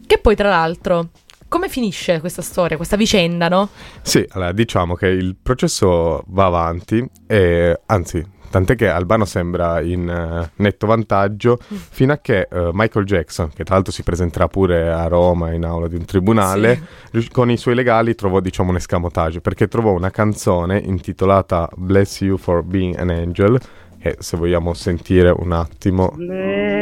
Che poi, tra l'altro, come finisce questa storia, questa vicenda, no? Sì, allora diciamo che il processo va avanti e anzi, tant'è che Albano sembra in netto vantaggio fino a che Michael Jackson, che tra l'altro si presenterà pure a Roma in aula di un tribunale, con i suoi legali trovò diciamo un escamotage, perché trovò una canzone intitolata Bless You for Being an Angel, che se vogliamo sentire un attimo...